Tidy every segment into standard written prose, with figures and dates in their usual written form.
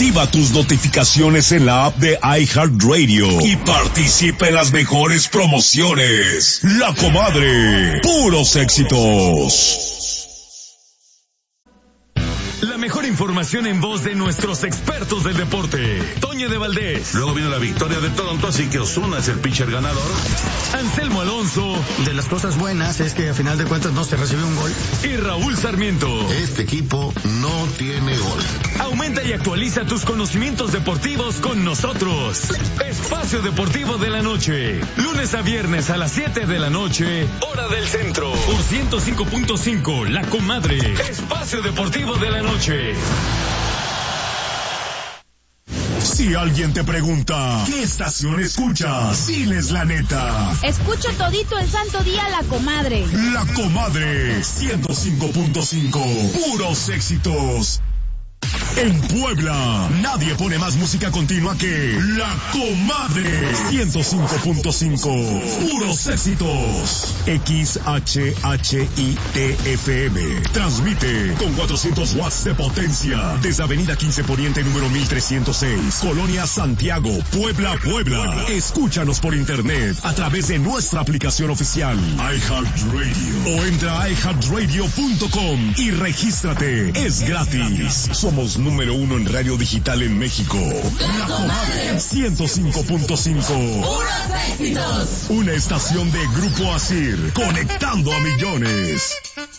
Activa tus notificaciones en la app de iHeartRadio y participa en las mejores promociones. La Comadre, puros éxitos. La mejor información en voz de nuestros expertos del deporte. Toño de Valdés. Luego vino la victoria de Toronto, así que Ozuna es el pitcher ganador. Anselmo Alonso. De las cosas buenas es que a final de cuentas no se recibió un gol. Y Raúl Sarmiento. Este equipo no tiene gol. Aumenta y actualiza tus conocimientos deportivos con nosotros. Espacio Deportivo de la Noche. Lunes a viernes a las 7 de la noche, hora del centro. Por 105.5, La Comadre. Espacio Deportivo de la Noche. Si alguien te pregunta, ¿qué estación escuchas? Diles la neta. Escucho todito el santo día La Comadre. La Comadre 105.5. Puros éxitos. En Puebla, nadie pone más música continua que La Comadre 105.5. Puros éxitos. XHHITFM. Transmite con 400 watts de potencia desde Avenida 15 Poniente número 1306, Colonia Santiago, Puebla, Puebla. Escúchanos por internet a través de nuestra aplicación oficial iHeartRadio o entra a iHeartRadio.com y regístrate. Es gratis. Somos número 1 en radio digital en México. La Comadre 105.5. ¡Puros éxitos! Una estación de Grupo Asir, conectando a millones.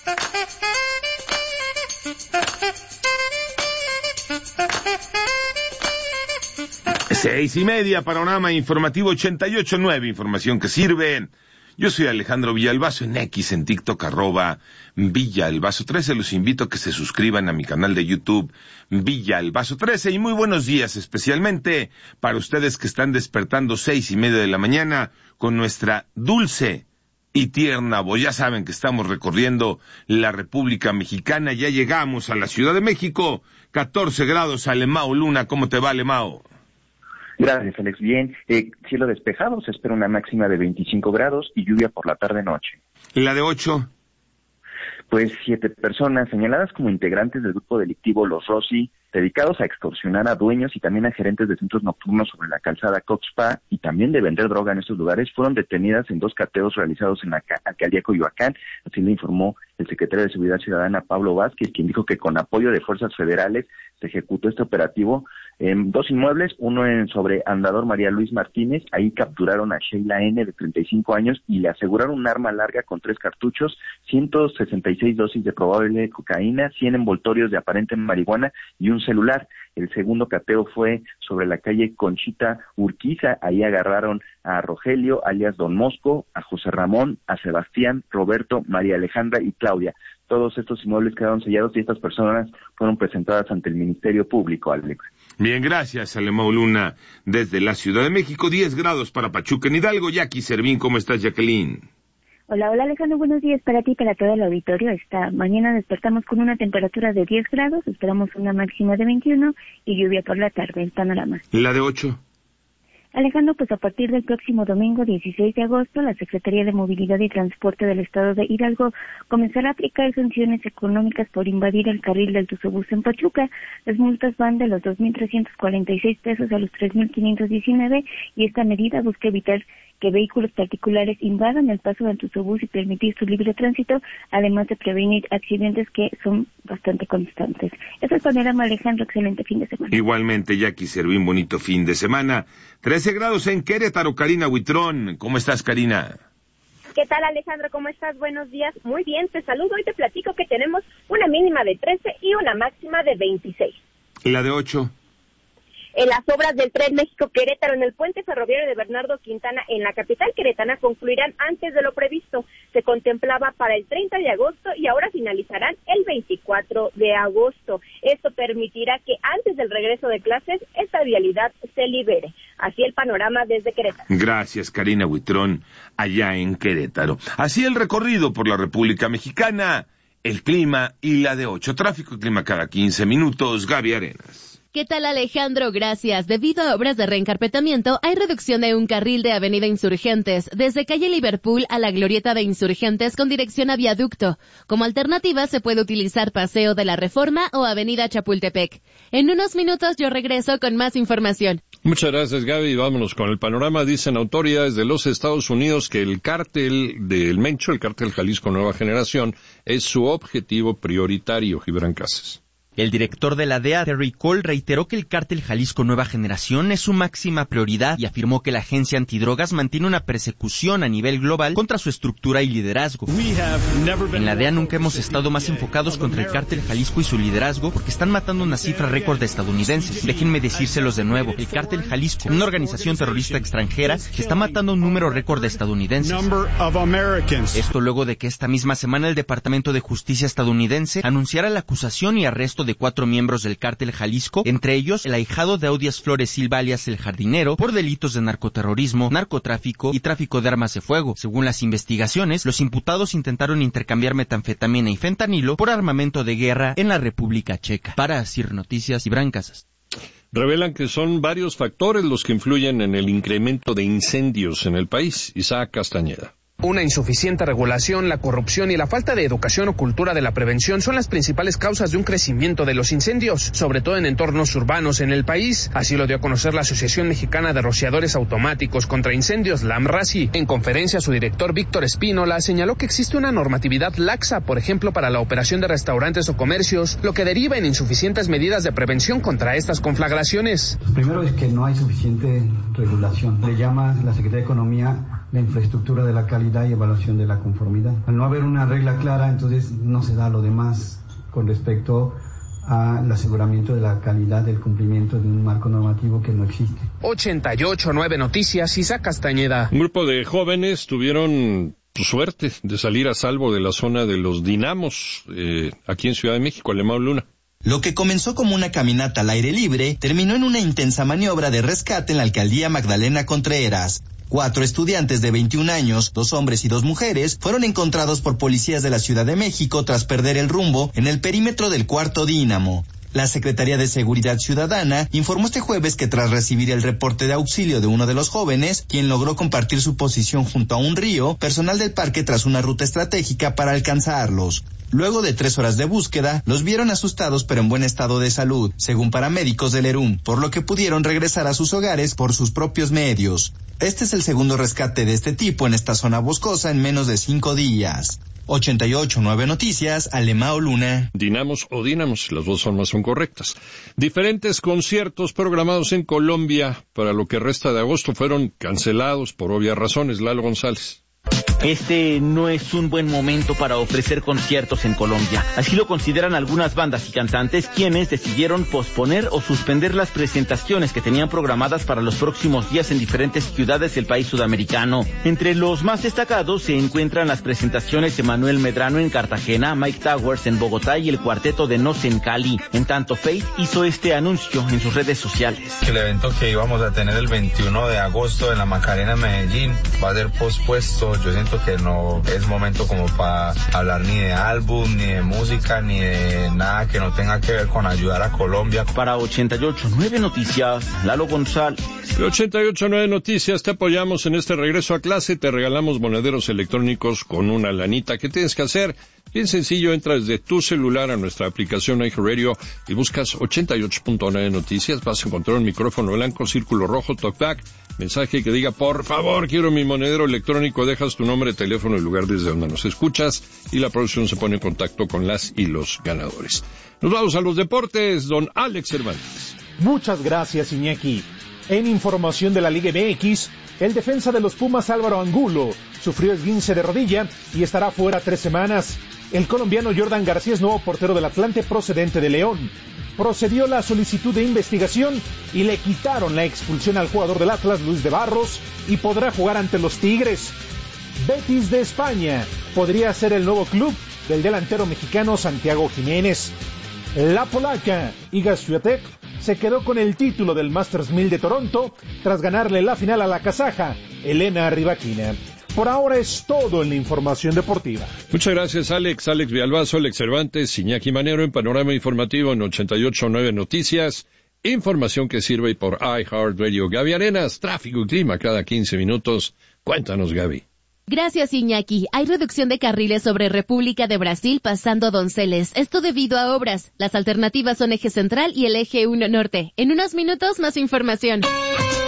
6:30, panorama informativo 88.9, información que sirve. Yo soy Alejandro Villalbazo en X, en TikTok, @Villalbazo13. Los invito a que se suscriban a mi canal de YouTube, Villalbazo13. Y muy buenos días, especialmente para ustedes que están despertando 6:30 de la mañana con nuestra dulce y tierna voz. Ya saben que estamos recorriendo la República Mexicana. Ya llegamos a la Ciudad de México. 14 grados, Alemao Luna. ¿Cómo te va, Alemao? Gracias, Alex. Bien, cielo despejado, se espera una máxima de 25 grados y lluvia por la tarde-noche. ¿La de 8? Pues 7 personas señaladas como integrantes del grupo delictivo Los Rossi, dedicados a extorsionar a dueños y también a gerentes de centros nocturnos sobre la calzada Coxpa y también de vender droga en estos lugares, fueron detenidas en 2 cateos realizados en la alcaldía Coyoacán. Así lo informó el secretario de Seguridad Ciudadana, Pablo Vázquez, quien dijo que con apoyo de fuerzas federales se ejecutó este operativo en 2 inmuebles, uno en sobre Andador María Luis Martínez. Ahí capturaron a Sheila N., de 35 años, y le aseguraron un arma larga con 3 cartuchos, 166 dosis de probable cocaína, 100 envoltorios de aparente marihuana y un celular. El segundo cateo fue sobre la calle Conchita Urquiza. Ahí agarraron a Rogelio, alias Don Mosco, a José Ramón, a Sebastián, Roberto, María Alejandra y Claudia. Todos estos inmuebles quedaron sellados y estas personas fueron presentadas ante el Ministerio Público, Alex. Bien, gracias, Alemao Luna, desde la Ciudad de México. 10 grados para Pachuca, en Hidalgo. Jackie Servín, ¿cómo estás, Jacqueline? Hola, Alejandro, buenos días para ti y para todo el auditorio. Esta mañana despertamos con una temperatura de 10 grados, esperamos una máxima de 21 y lluvia por la tarde, el panorama. ¿La de 8? Alejandro, pues a partir del próximo domingo 16 de agosto, la Secretaría de Movilidad y Transporte del Estado de Hidalgo comenzará a aplicar sanciones económicas por invadir el carril del Tuzobús en Pachuca. Las multas van de los 2,346 pesos a los 3,519 y esta medida busca evitar que vehículos particulares invadan el paso del Tuzobús y permitir su libre tránsito, además de prevenir accidentes que son bastante constantes. Ese es el panorama, Alejandro, excelente fin de semana. Igualmente, Jackie Servín, bonito fin de semana. 13 grados en Querétaro, Karina Huitrón. ¿Cómo estás, Karina? ¿Qué tal, Alejandro? ¿Cómo estás? Buenos días. Muy bien, te saludo y te platico que tenemos una mínima de 13 y una máxima de 26. ¿La de 8? En las obras del Tren México-Querétaro en el puente ferroviario de Bernardo Quintana en la capital queretana concluirán antes de lo previsto. Se contemplaba para el 30 de agosto y ahora finalizarán el 24 de agosto. Esto permitirá que antes del regreso de clases esta vialidad se libere. Así el panorama desde Querétaro. Gracias, Karina Huitrón, allá en Querétaro. Así el recorrido por la República Mexicana, el clima y la de 8. Tráfico y clima cada 15 minutos. Gaby Arenas. ¿Qué tal, Alejandro? Gracias. Debido a obras de reencarpetamiento, hay reducción de un carril de Avenida Insurgentes, desde calle Liverpool a la glorieta de Insurgentes con dirección a Viaducto. Como alternativa, se puede utilizar Paseo de la Reforma o Avenida Chapultepec. En unos minutos yo regreso con más información. Muchas gracias, Gaby. Vámonos con el panorama. Dicen autoridades de los Estados Unidos que el cártel del Mencho, el cártel Jalisco Nueva Generación, es su objetivo prioritario. Gibran Casas. El director de la DEA, Terry Cole, reiteró que el cártel Jalisco Nueva Generación es su máxima prioridad y afirmó que la agencia antidrogas mantiene una persecución a nivel global contra su estructura y liderazgo. En la DEA nunca hemos estado más enfocados contra el cártel Jalisco y su liderazgo porque están matando una cifra récord de estadounidenses. Déjenme decírselos de nuevo, el cártel Jalisco, una organización terrorista extranjera, está matando un número récord de estadounidenses. Esto luego de que esta misma semana el Departamento de Justicia estadounidense anunciara la acusación y arresto de 4 miembros del cártel Jalisco, entre ellos el ahijado de Audias Flores Silva alias El Jardinero, por delitos de narcoterrorismo, narcotráfico y tráfico de armas de fuego. Según las investigaciones, los imputados intentaron intercambiar metanfetamina y fentanilo por armamento de guerra en la República Checa. Para CIR Noticias, Gibran Casas. Revelan que son varios factores los que influyen en el incremento de incendios en el país. Isaac Castañeda. Una insuficiente regulación, la corrupción y la falta de educación o cultura de la prevención son las principales causas de un crecimiento de los incendios, sobre todo en entornos urbanos en el país. Así lo dio a conocer la Asociación Mexicana de Rociadores Automáticos contra Incendios, la AMRACI. En conferencia, su director Víctor Espínola señaló que existe una normatividad laxa, por ejemplo, para la operación de restaurantes o comercios, lo que deriva en insuficientes medidas de prevención contra estas conflagraciones. Primero es que no hay suficiente regulación. Le llama la Secretaría de Economía la infraestructura de la calidad y evaluación de la conformidad. Al no haber una regla clara, entonces no se da lo demás con respecto al aseguramiento de la calidad del cumplimiento de un marco normativo que no existe. 88.9 Noticias, Isaac Castañeda. Un grupo de jóvenes tuvieron suerte de salir a salvo de la zona de los Dinamos, aquí en Ciudad de México, Alemão Luna. Lo que comenzó como una caminata al aire libre terminó en una intensa maniobra de rescate en la alcaldía Magdalena Contreras. 4 estudiantes de 21 años, 2 hombres y 2 mujeres, fueron encontrados por policías de la Ciudad de México tras perder el rumbo en el perímetro del cuarto Dínamo. La Secretaría de Seguridad Ciudadana informó este jueves que tras recibir el reporte de auxilio de uno de los jóvenes, quien logró compartir su posición junto a un río, personal del parque trazó una ruta estratégica para alcanzarlos. Luego de 3 horas de búsqueda, los vieron asustados pero en buen estado de salud, según paramédicos del ERUM, por lo que pudieron regresar a sus hogares por sus propios medios. Este es el segundo rescate de este tipo en esta zona boscosa en menos de 5 días. 88.9 Noticias, Alemão Luna. Dinamos o Dinamos, las dos formas son correctas. Diferentes conciertos programados en Colombia para lo que resta de agosto fueron cancelados por obvias razones. Lalo González. Este no es un buen momento para ofrecer conciertos en Colombia. Así lo consideran algunas bandas y cantantes, quienes decidieron posponer o suspender las presentaciones que tenían programadas para los próximos días en diferentes ciudades del país sudamericano. Entre los más destacados se encuentran las presentaciones de Manuel Medrano en Cartagena, Mike Towers en Bogotá y el cuarteto de Nos en Cali. En tanto, Faith hizo este anuncio en sus redes sociales. El evento que íbamos a tener el 21 de agosto en la Macarena, Medellín, va a ser pospuesto. Yo siento que no es momento como para hablar ni de álbum, ni de música, ni de nada que no tenga que ver con ayudar a Colombia. Para 88.9 Noticias, Lalo González. 88.9 Noticias, te apoyamos en este regreso a clase, te regalamos monederos electrónicos con una lanita. ¿Qué tienes que hacer? Bien sencillo, entra desde tu celular a nuestra aplicación iHeartRadio y buscas 88.9 Noticias, vas a encontrar un micrófono blanco, círculo rojo, talkback, mensaje que diga, por favor, quiero mi monedero electrónico, dejas tu nombre, teléfono y lugar desde donde nos escuchas y la producción se pone en contacto con las y los ganadores. Nos vamos a los deportes, don Alex Cervantes. Muchas gracias, Iñaki. En información de la Liga MX, el defensa de los Pumas Álvaro Angulo sufrió esguince de rodilla y estará fuera 3 semanas. El colombiano Jordan García es nuevo portero del Atlante procedente de León. Procedió la solicitud de investigación y le quitaron la expulsión al jugador del Atlas, Luis de Barros, y podrá jugar ante los Tigres. Betis de España podría ser el nuevo club del delantero mexicano Santiago Jiménez. La polaca Iga Swiatek se quedó con el título del Masters 1000 de Toronto tras ganarle la final a la kazaja Elena Rybakina. Por ahora es todo en la información deportiva. Muchas gracias, Alex. Alex Villalbazo, Alex Cervantes, Iñaki Manero en Panorama Informativo en 88.9 Noticias. Información que sirve por iHeartRadio. Gaby Arenas, tráfico y clima cada 15 minutos. Cuéntanos, Gaby. Gracias, Iñaki. Hay reducción de carriles sobre República de Brasil pasando Donceles. Esto debido a obras. Las alternativas son Eje Central y el Eje 1 Norte. En unos minutos, más información.